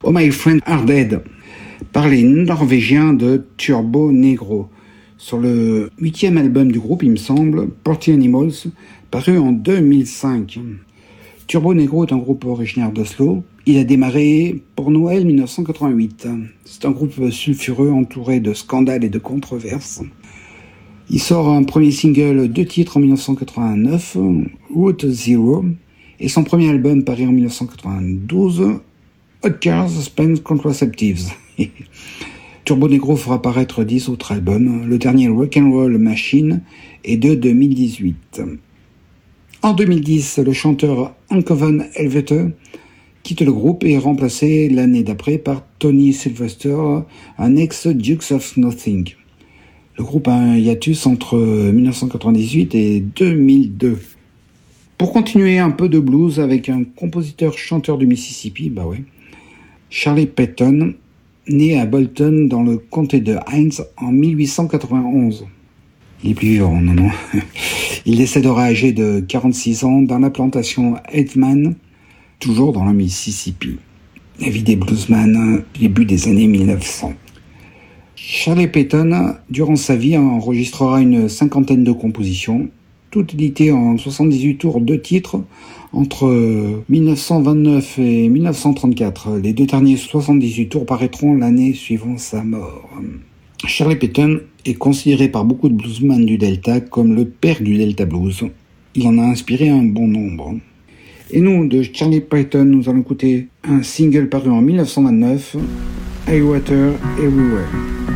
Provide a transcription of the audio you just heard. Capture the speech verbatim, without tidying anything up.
Oh My Friend Are Dead par les Norvégiens de Turbo Negro sur le huitième album du groupe, il me semble, Party Animals, paru en deux mille cinq. Turbo Negro est un groupe originaire d'Oslo. Il a démarré pour Noël dix-neuf cent quatre-vingt-huit. C'est un groupe sulfureux entouré de scandales et de controverses. Il sort un premier single, deux titres en dix-neuf cent quatre-vingt-neuf, Route Zero, et son premier album paru en dix-neuf cent quatre-vingt-douze, Hot Cars Spend Contraceptives. Turbo Negro fera paraître dix autres albums, le dernier Rock'n'Roll Machine est de deux mille dix-huit. En deux mille dix, le chanteur Ankovan Helvete quitte le groupe et est remplacé l'année d'après par Tony Sylvester, un ex-Dukes of Nothing. Le groupe a un hiatus entre dix-neuf cent quatre-vingt-dix-huit et deux mille deux. Pour continuer un peu de blues avec un compositeur-chanteur du Mississippi, bah ouais, Charlie Payton, né à Bolton dans le comté de Hinds en mille huit cent quatre-vingt-onze. Il est plus vivant, non, non. Il décédera âgé de quarante-six ans dans la plantation Edman, toujours dans le Mississippi. La vie des bluesman, début des années mille neuf cents. Charlie Payton, durant sa vie, enregistrera une cinquantaine de compositions, toutes éditées en soixante-dix-huit tours, deux titres, entre dix-neuf cent vingt-neuf et dix-neuf cent trente-quatre. Les deux derniers soixante-dix-huit tours paraîtront l'année suivant sa mort. Charlie Payton est considéré par beaucoup de bluesmen du Delta comme le père du Delta Blues. Il en a inspiré un bon nombre. Et nous, de Charlie Payton, nous allons écouter un single paru en dix-neuf cent vingt-neuf, I Water Everywhere.